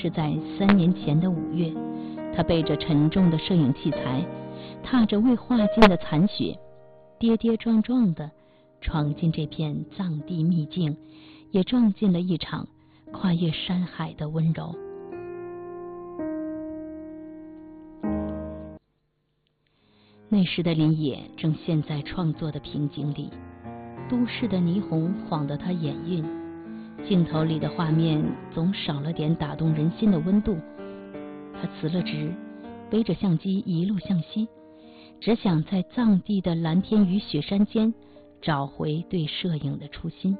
是在3年前的5月，他背着沉重的摄影器材，踏着未化尽的残雪，跌跌撞撞地闯进这片藏地秘境，也撞进了一场跨越山海的温柔。那时的林野正陷在创作的瓶颈里，都市的霓虹晃得他眼晕，镜头里的画面总少了点打动人心的温度。他辞了职，背着相机一路向西，只想在藏地的蓝天与雪山间找回对摄影的初心。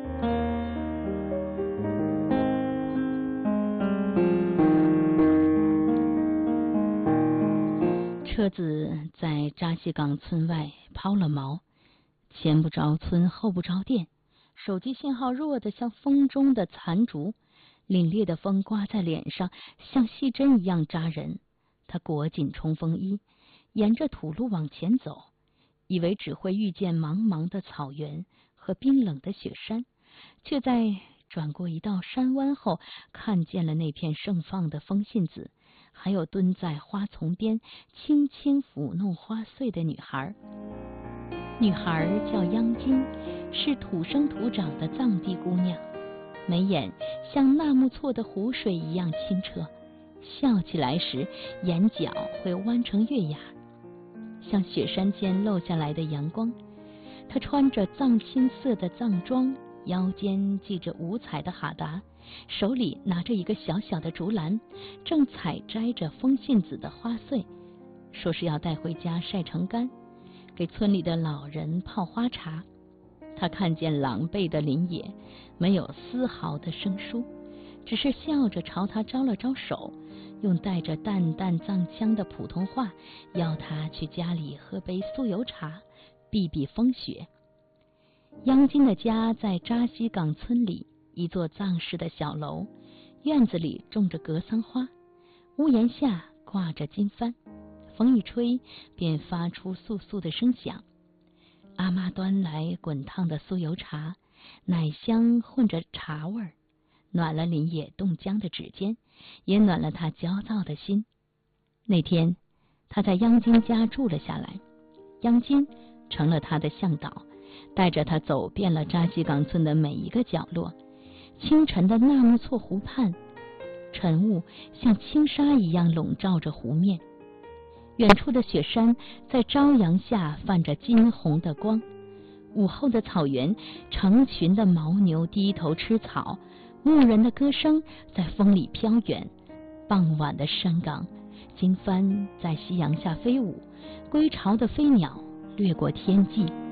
车子在扎西岗村外抛了锚，前不着村后不着店，手机信号弱得像风中的残烛，凛冽的风刮在脸上，像细针一样扎人。他裹紧冲锋衣，沿着土路往前走，以为只会遇见茫茫的草原和冰冷的雪山，却在转过一道山湾后，看见了那片盛放的风信子，还有蹲在花丛边轻轻抚弄花穗的女孩。女孩叫央金，是土生土长的藏地姑娘，眉眼像纳木错的湖水一样清澈，笑起来时眼角会弯成月牙，像雪山间漏下来的阳光。她穿着藏青色的藏装，腰间系着五彩的哈达，手里拿着一个小小的竹篮，正采摘着风信子的花穗，说是要带回家晒成干，给村里的老人泡花茶。他看见狼狈的林野，没有丝毫的生疏，只是笑着朝他招了招手，用带着淡淡藏腔的普通话邀他去家里喝杯酥油茶，避避风雪。央金的家在扎西岗村里一座藏式的小楼，院子里种着格桑花，屋檐下挂着金幡，风一吹便发出簌簌的声响。阿妈端来滚烫的酥油茶，奶香混着茶味儿，暖了林野冻僵的指尖，也暖了他焦躁的心。那天他在央金家住了下来，央金成了他的向导，带着他走遍了扎西岗村的每一个角落。清晨的纳木错湖畔，晨雾像轻纱一样笼罩着湖面，远处的雪山在朝阳下泛着金红的光，午后的草原，成群的牦牛低头吃草，牧人的歌声在风里飘远。傍晚的山岗，经幡在夕阳下飞舞，归巢的飞鸟掠过天际。